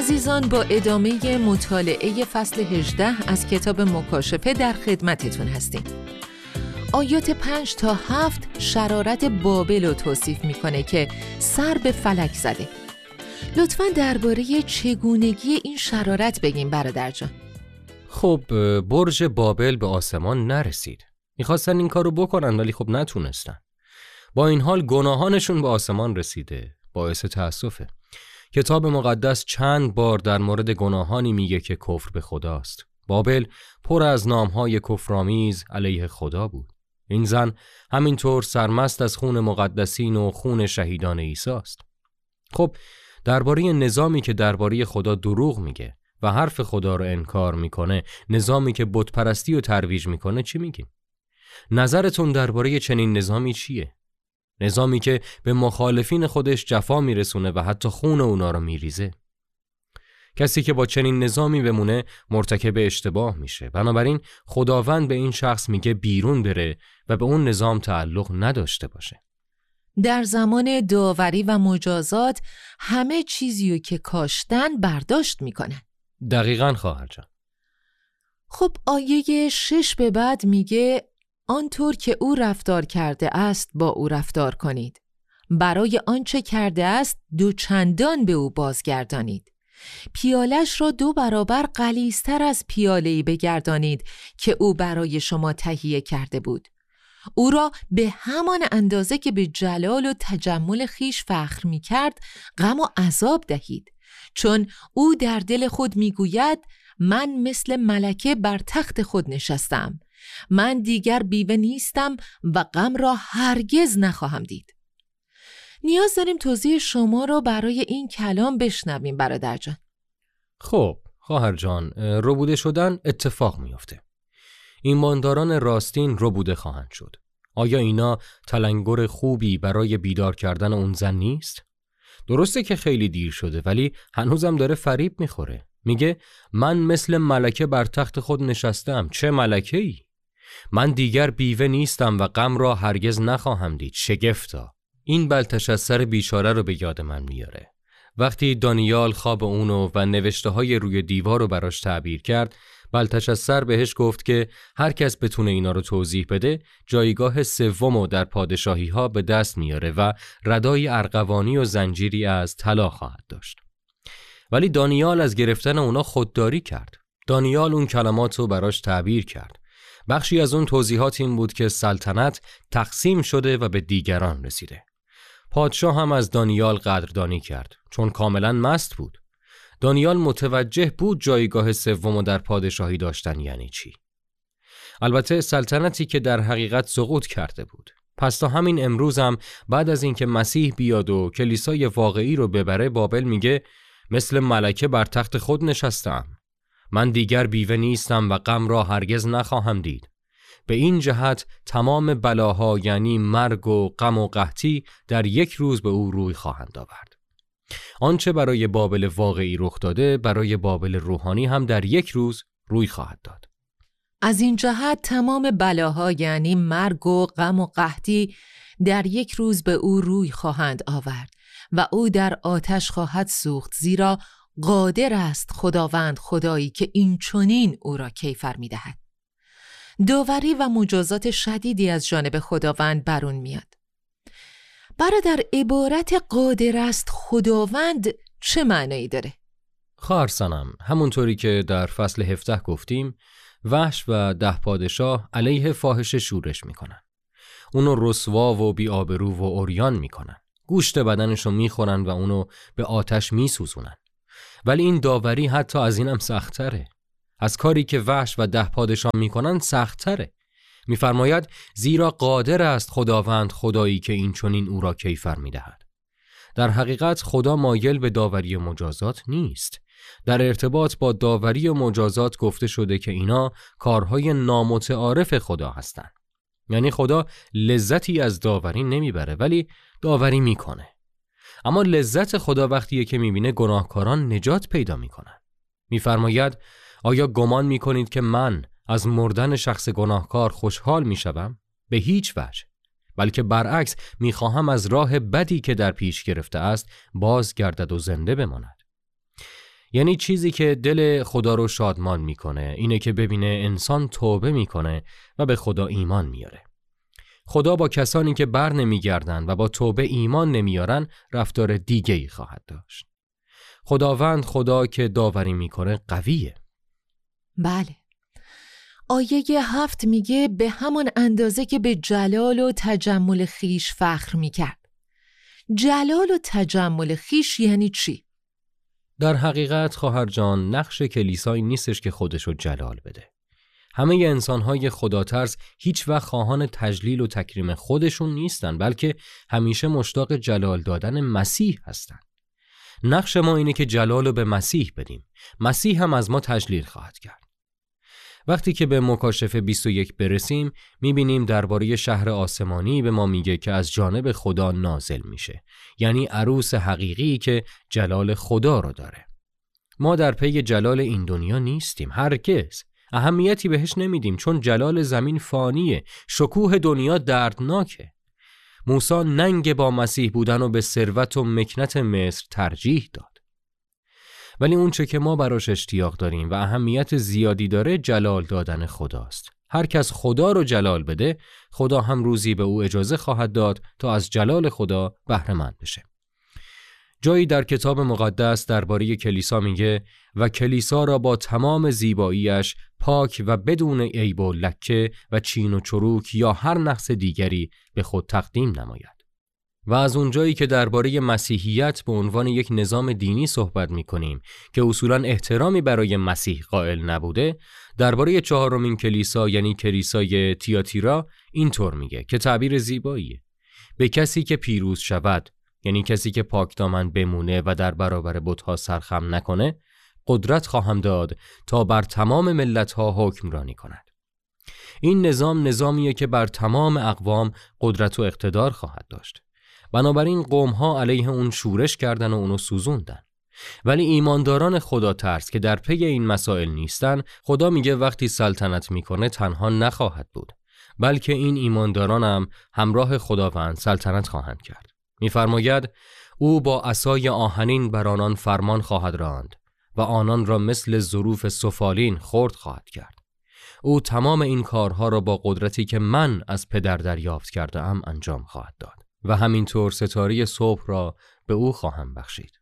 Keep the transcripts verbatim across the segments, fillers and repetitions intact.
عزیزان، با ادامه مطالعه فصل هجده از کتاب مکاشفه در خدمتتون هستیم. آیات پنج تا هفت شرارت بابل رو توصیف میکنه که سر به فلک زده. لطفاً درباره چگونگی این شرارت بگیم برادر جان. خب برج بابل به آسمان نرسید. میخواستن این کارو بکنن ولی خب نتونستن. با این حال گناهانشون به آسمان رسیده. باعث تأسفه. کتاب مقدس چند بار در مورد گناهانی میگه که کفر به خداست. بابل پر از نامهای کفرآمیز علیه خدا بود. این زن همینطور سرمست از خون مقدسین و خون شهیدان عیسی است. خب درباره نظامی که درباره خدا دروغ میگه و حرف خدا رو انکار میکنه، نظامی که بت پرستی و ترویج میکنه، چی میگیم؟ نظرتون درباره چنین نظامی چیه؟ نظامی که به مخالفین خودش جفا میرسونه و حتی خون اونا رو میریزه. کسی که با چنین نظامی بمونه مرتکب اشتباه میشه. بنابراین خداوند به این شخص میگه بیرون بره و به اون نظام تعلق نداشته باشه. در زمان داوری و مجازات همه چیزیو که کاشتن برداشت میکنن. دقیقاً خواهر جان. خب آیه شش به بعد میگه آنطور که او رفتار کرده است با او رفتار کنید. برای آنچه کرده است دو چندان به او بازگردانید. پیالش را دو برابر غلیظتر از پیاله‌ای بگردانید که او برای شما تهیه کرده بود. او را به همان اندازه که به جلال و تجمل خیش فخر می کرد غم و عذاب دهید، چون او در دل خود می گوید من مثل ملکه بر تخت خود نشستم، من دیگر بیوه نیستم و غم را هرگز نخواهم دید. نیاز داریم توضیح شما را برای این کلام بشنویم برادر جان. خب خواهر جان، ربوده شدن اتفاق میفته. ایمانداران راستین ربوده خواهند شد. آیا اینا تلنگر خوبی برای بیدار کردن اون زن نیست؟ درسته که خیلی دیر شده ولی هنوزم داره فریب میخوره. میگه من مثل ملکه بر تخت خود نشستم. چه ملکه‌ای؟ من دیگر بیوه نیستم و غم را هرگز نخواهم دید. شگفتا. این بلتشسر بیچاره رو به یاد من میاره. وقتی دانیال خواب اونو و نوشته های روی دیوار رو براش تعبیر کرد، بلتشسر بهش گفت که هر کس بتونه اینا رو توضیح بده جایگاه سومو در پادشاهی ها به دست میاره و ردای ارغوانی و زنجیری از طلا خواهد داشت. ولی دانیال از گرفتن اونا خودداری کرد. دانیال اون کلمات رو براش تعبیر کرد. بخشی از اون توضیحات این بود که سلطنت تقسیم شده و به دیگران رسیده. پادشاه هم از دانیال قدردانی کرد چون کاملا مست بود. دانیال متوجه بود جایگاه سوم در پادشاهی داشتن یعنی چی. البته سلطنتی که در حقیقت سقوط کرده بود. پس تا همین امروز هم بعد از اینکه مسیح بیاد و کلیسای واقعی رو ببره، بابل میگه مثل ملکه بر تخت خود نشستم. من دیگر بیوه نیستم و غم را هرگز نخواهم دید. به این جهت تمام بلاها یعنی مرگ و غم و قحطی در یک روز به او روی خواهند آورد. آنچه برای بابل واقعی رخ داده برای بابل روحانی هم در یک روز روی خواهد داد. از این جهت تمام بلاها یعنی مرگ و غم و قحطی در یک روز به او روی خواهند آورد و او در آتش خواهد سوخت، زیرا قادر است خداوند خدایی که این چنین او را کیفر می دهد. داوری و مجازات شدیدی از جانب خداوند برون میاد. برادر، عبارت قادر است خداوند چه معنایی داره؟ خواهر سنم، همونطوری که در فصل هفده گفتیم، وحش و ده پادشاه علیه فاحشه شورش میکنن. اونو رسوا و بی‌آبرو و عریان میکنن. گوشت بدنشو میخورن و اونو به آتش میسوزونن. ولی این داوری حتی از اینم سخت‌تره. از کاری که وحش و ده پادشاه میکنن سخت‌تره. میفرماید زیرا قادر است خداوند خدایی که این چنین او را کیفر میدهد. در حقیقت خدا مایل به داوری و مجازات نیست. در ارتباط با داوری و مجازات گفته شده که اینا کارهای نامتعارف خدا هستند. یعنی خدا لذتی از داوری نمیبره ولی داوری میکنه. اما لذت خدا وقتیه که میبینه گناهکاران نجات پیدا میکنن. میفرماید آیا گمان میکنید که من از مردن شخص گناهکار خوشحال میشوم؟ به هیچ وجه. بلکه برعکس میخواهم از راه بدی که در پیش گرفته است باز گردد و زنده بماند. یعنی چیزی که دل خدا رو شادمان میکنه اینه که ببینه انسان توبه میکنه و به خدا ایمان میاره. خدا با کسانی که بر نمیگردن و با توبه ایمان نمیارن رفتار دیگه‌ای خواهد داشت. خداوند خدا که داوری میکنه قویه. بله. آیه هفت میگه به همان اندازه که به جلال و تجمل خیش فخر میکرد. جلال و تجمل خیش یعنی چی؟ در حقیقت خواهر جان، نقش کلیسایی نیستش که خودشو جلال بده. همه انسان‌های خداترس هیچ وقت خواهان تجلیل و تکریم خودشون نیستن، بلکه همیشه مشتاق جلال دادن مسیح هستن. نقش ما اینه که جلال رو به مسیح بدیم. مسیح هم از ما تجلیل خواهد کرد. وقتی که به مکاشفه بیست و یک برسیم، میبینیم درباره شهر آسمانی به ما میگه که از جانب خدا نازل میشه. یعنی عروس حقیقی که جلال خدا رو داره. ما در پی جلال این دنیا نیستیم، هرگز. اهمیتی بهش نمیدیم چون جلال زمین فانیه، شکوه دنیا دردناکه. موسی ننگ با مسیح بودن و به ثروت و مکنت مصر ترجیح داد. ولی اون چه که ما براش اشتیاق داریم و اهمیت زیادی داره جلال دادن خداست. هر کس خدا رو جلال بده، خدا هم روزی به او اجازه خواهد داد تا از جلال خدا بهره مند بشه. جایی در کتاب مقدس درباره کلیسا میگه و کلیسا را با تمام زیباییش پاک و بدون عیب و لکه و چین و چروک یا هر نقص دیگری به خود تقدیم نماید. و از اونجایی که درباره مسیحیت به عنوان یک نظام دینی صحبت میکنیم که اصولاً احترامی برای مسیح قائل نبوده، درباره چهارمین کلیسا یعنی کلیسای تیاتیرا اینطور میگه که تعبیر زیباییه: به کسی که پیروز شود، یعنی کسی که پاکدامن بمونه و در برابر بت‌ها سرخم نکنه، قدرت خواهم داد تا بر تمام ملت‌ها حکمرانی کند. این نظام نظامیه که بر تمام اقوام قدرت و اقتدار خواهد داشت. بنابراین قوم‌ها علیه اون شورش کردن و اونو سوزوندن. ولی ایمانداران خدا ترس که در پی این مسائل نیستن، خدا میگه وقتی سلطنت میکنه تنها نخواهد بود، بلکه این ایمانداران هم همراه خداوند سلطنت خواهند کرد. میفرماید او با عصای آهنین بر آنان فرمان خواهد راند و آنان را مثل ظروف سفالین خرد خواهد کرد. او تمام این کارها را با قدرتی که من از پدر دریافت کرده ام انجام خواهد داد و همینطور ستاره صبح را به او خواهم بخشید.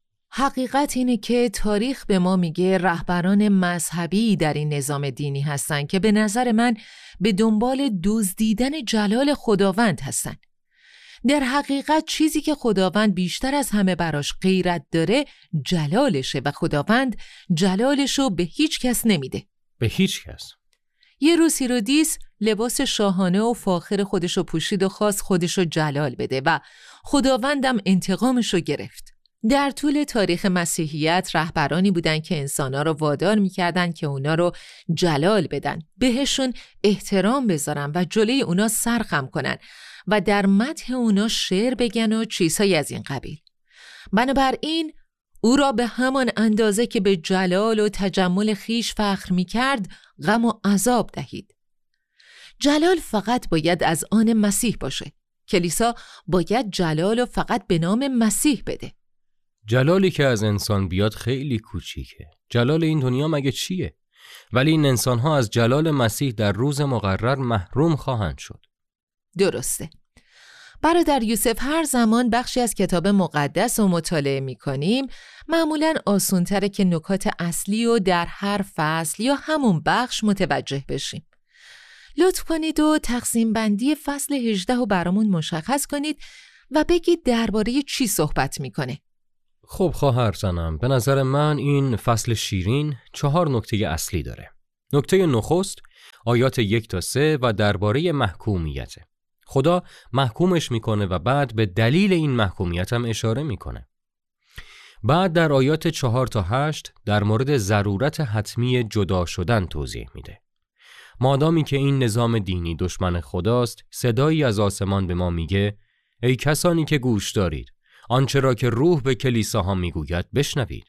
حقیقت اینه که تاریخ به ما میگه رهبران مذهبی در این نظام دینی هستن که به نظر من به دنبال دزدیدن جلال خداوند هستن. در حقیقت چیزی که خداوند بیشتر از همه براش غیرت داره جلالشه و خداوند جلالشو به هیچ کس نمیده. به هیچ کس. یه روز هیرودیس لباس شاهانه و فاخر خودشو پوشید و خواست خودشو جلال بده و خداوندم انتقامشو گرفت. در طول تاریخ مسیحیت رهبرانی بودن که انسانا رو وادار میکردن که اونا رو جلال بدن، بهشون احترام بذارن و جلوی اونا سر خم کنن و در مدح اونا شعر بگن و چیزهای از این قبیل. بنابراین او را به همان اندازه که به جلال و تجمل خیش فخر میکرد غم و عذاب دهید. جلال فقط باید از آن مسیح باشه. کلیسا باید جلال و فقط به نام مسیح بده. جلالی که از انسان بیاد خیلی کوچیکه. جلال این دنیا مگه چیه؟ ولی این انسان‌ها از جلال مسیح در روز مقرر محروم خواهند شد. درسته. برادر یوسف، هر زمان بخشی از کتاب مقدس رو مطالعه می‌کنیم، معمولاً آسان‌تره که نکات اصلی رو در هر فصل یا همون بخش متوجه بشیم. لطف کنید و تقسیم بندی فصل هجده رو برامون مشخص کنید و بگید درباره چی صحبت می‌کنه. خب خواهر زنم، به نظر من این فصل شیرین چهار نکته اصلی داره. نکته نخست آیات یک تا سه و درباره محکومیته. خدا محکومش میکنه و بعد به دلیل این محکومیت هم اشاره میکنه. بعد در آیات چهار تا هشت در مورد ضرورت حتمی جدا شدن توضیح میده. مادامی که این نظام دینی دشمن خداست، صدایی از آسمان به ما میگه ای کسانی که گوش دارید، آنچه را که روح به کلیساها میگوید بشنوید.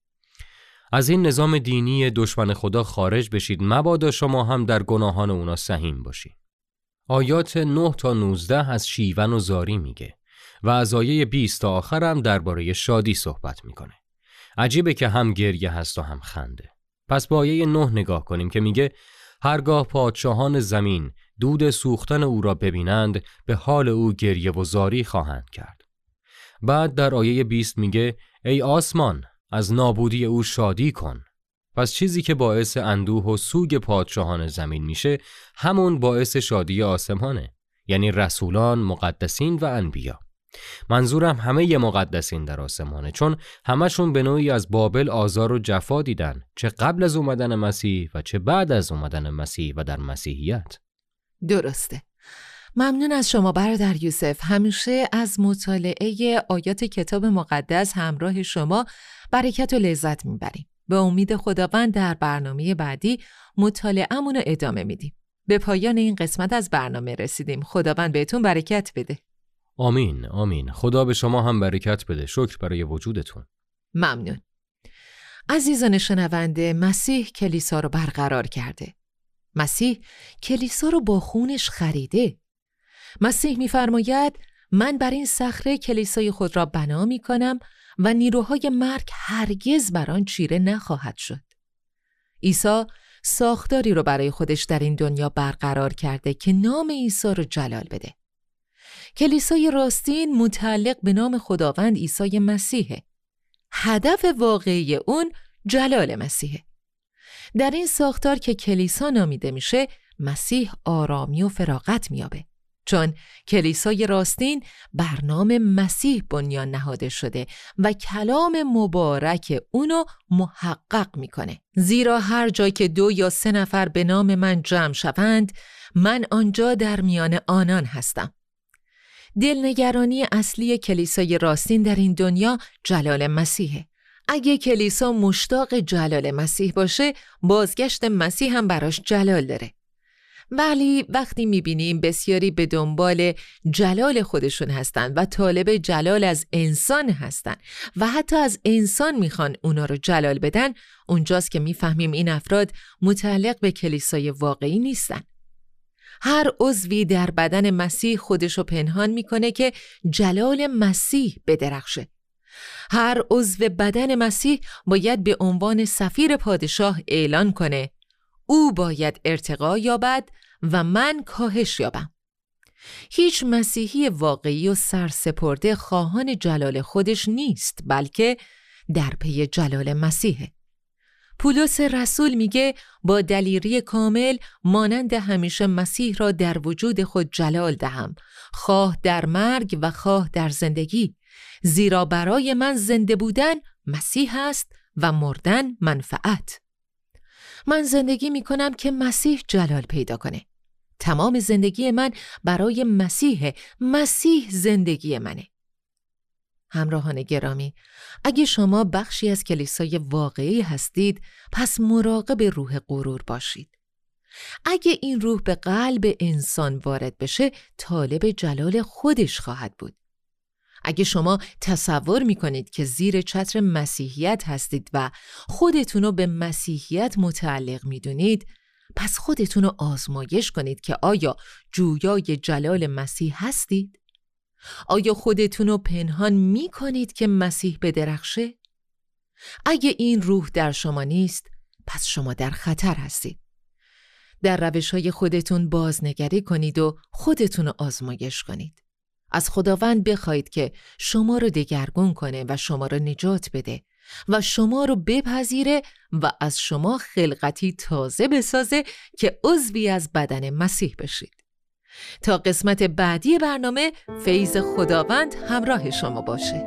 از این نظام دینی دشمن خدا خارج بشید، مبادا شما هم در گناهان اونا سهیم باشید. آیات نه تا نوزده از شیون و زاری میگه و از آیه بیست تا آخر هم درباره شادی صحبت میکنه. عجیبه که هم گریه هست و هم خنده. پس با آیه نه نگاه کنیم که میگه هرگاه پادشاهان زمین دود سوختن او را ببینند به حال او گریه و زاری خواهند کرد. بعد در آیه بیست میگه ای آسمان از نابودی او شادی کن. پس چیزی که باعث اندوه و سوگ پادشاهان زمین میشه همون باعث شادی آسمانه، یعنی رسولان، مقدسین و انبیا. منظورم همه مقدسین در آسمانه، چون همشون به نوعی از بابل آزار و جفا دیدن، چه قبل از اومدن مسیح و چه بعد از اومدن مسیح و در مسیحیت. درسته. ممنون از شما برادر یوسف. همیشه از مطالعه آیات کتاب مقدس همراه شما برکت و لذت میبریم. به امید خداوند در برنامه بعدی مطالعه‌مون رو ادامه میدیم. به پایان این قسمت از برنامه رسیدیم. خداوند بهتون برکت بده. آمین آمین. خدا به شما هم برکت بده. شکر برای وجودتون. ممنون. عزیزان شنونده، مسیح کلیسا رو برقرار کرده. مسیح کلیسا رو با خونش خریده. مسیح می‌فرماید من بر این صخره کلیسای خود را بنا می‌کنم و نیروهای مرگ هرگز بر آن چیره نخواهد شد. عیسی ساختاری رو برای خودش در این دنیا برقرار کرده که نام عیسی رو جلال بده. کلیسای راستین متعلق به نام خداوند عیسی مسیحه. هدف واقعی اون جلال مسیحه. در این ساختار که کلیسا نامیده میشه، مسیح آرامی و فراغت میابه. چون کلیسای راستین بر نام مسیح بنیان نهاده شده و کلام مبارک اونو محقق میکنه. زیرا هر جا که دو یا سه نفر به نام من جمع شوند، من آنجا در میان آنان هستم. دلنگرانی اصلی کلیسای راستین در این دنیا جلال مسیحه. اگه کلیسا مشتاق جلال مسیح باشه، بازگشت مسیح هم براش جلال داره. ولی وقتی میبینیم بسیاری به دنبال جلال خودشون هستن و طالب جلال از انسان هستن و حتی از انسان میخوان اونا رو جلال بدن، اونجاست که میفهمیم این افراد متعلق به کلیسای واقعی نیستن. هر عضوی در بدن مسیح خودشو پنهان میکنه که جلال مسیح بدرخشه. هر عضو بدن مسیح باید به عنوان سفیر پادشاه اعلان کنه او باید ارتقا یابد و من کاهش یابم. هیچ مسیحی واقعی و سرسپرده خواهان جلال خودش نیست، بلکه در پی جلال مسیحه. پولس رسول میگه با دلیری کامل مانند همیشه مسیح را در وجود خود جلال دهم، خواه در مرگ و خواه در زندگی، زیرا برای من زنده بودن مسیح است و مردن منفعت. من زندگی میکنم که مسیح جلال پیدا کنه. تمام زندگی من برای مسیح، مسیح زندگی منه. همراهان گرامی، اگه شما بخشی از کلیسای واقعی هستید، پس مراقب روح غرور باشید. اگه این روح به قلب انسان وارد بشه، طالب جلال خودش خواهد بود. اگه شما تصور میکنید که زیر چتر مسیحیت هستید و خودتونو به مسیحیت متعلق میدونید، پس خودتونو آزمایش کنید که آیا جویای جلال مسیح هستید؟ آیا خودتونو پنهان میکنید که مسیح بدرخشه؟ اگه این روح در شما نیست، پس شما در خطر هستید. در روش‌های خودتون بازنگری کنید و خودتونو آزمایش کنید. از خداوند بخواید که شما رو دگرگون کنه و شما رو نجات بده و شما رو بپذیره و از شما خلقتی تازه بسازه که عضوی از بدن مسیح بشید. تا قسمت بعدی برنامه، فیض خداوند همراه شما باشه.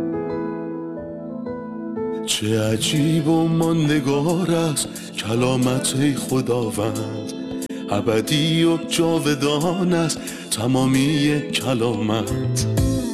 چه عجیب و ماندگار است کلامت خداوند، ابدی و جاودان است تمامی کلامت.